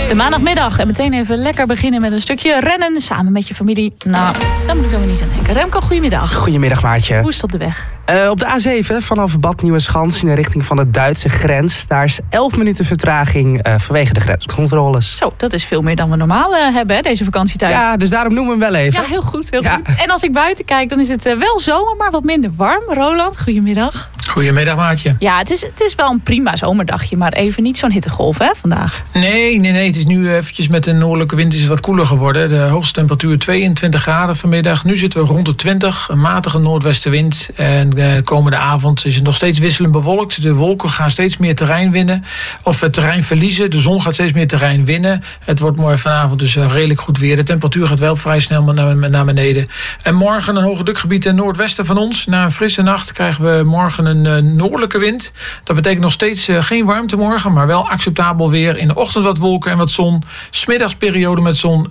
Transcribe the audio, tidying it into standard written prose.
De maandagmiddag en meteen even lekker beginnen met een stukje rennen samen met je familie. Nou, daar moet ik dan weer niet aan denken. Remco, goedemiddag. Goedemiddag, Maartje. Hoe is het op de weg? Op de A7 vanaf Bad Nieuweschans in de richting van de Duitse grens. Daar is 11 minuten vertraging vanwege de grenscontroles. Zo, dat is veel meer dan we normaal hebben, hè, deze vakantietijd. Ja, dus daarom noemen we hem wel even. Ja, heel goed, heel goed. En als ik buiten kijk, dan is het wel zomer, maar wat minder warm. Roland, goedemiddag. Goedemiddag, Maatje. Ja, het is wel een prima zomerdagje, maar even niet zo'n hittegolf, hè, vandaag. Nee. Het is nu eventjes met de noordelijke wind is het wat koeler geworden. De hoogste temperatuur 22 graden vanmiddag. Nu zitten we rond de 20, een matige noordwestenwind. En de komende avond is het nog steeds wisselend bewolkt. De wolken gaan steeds meer terrein winnen, of het terrein verliezen. De zon gaat steeds meer terrein winnen. Het wordt mooi vanavond dus redelijk goed weer. De temperatuur gaat wel vrij snel naar beneden. En morgen een hoge drukgebied ten noordwesten van ons. Na een frisse nacht krijgen we morgen een noordelijke wind. Dat betekent nog steeds geen warmte morgen, maar wel acceptabel weer. In de ochtend wat wolken en wat zon. 's Middags periode met zon.